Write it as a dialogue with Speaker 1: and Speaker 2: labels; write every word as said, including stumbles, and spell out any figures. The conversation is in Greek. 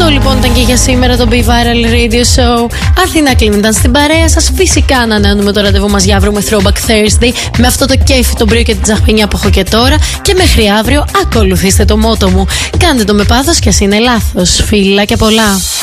Speaker 1: λοιπόν ήταν και για σήμερα το Be Viral Radio Show. Αθηνά Κλίν ήταν στην παρέα σας. Φυσικά ανανεώνουμε το ραντεβού μας για αύριο με Throwback Thursday, με αυτό το κέφι, τον μπρίο και την τσαχπινιά που έχω και τώρα. Και μέχρι αύριο ακολουθήστε το μότο μου. Κάντε το με πάθος και ας είναι λάθος. Φιλά και πολλά.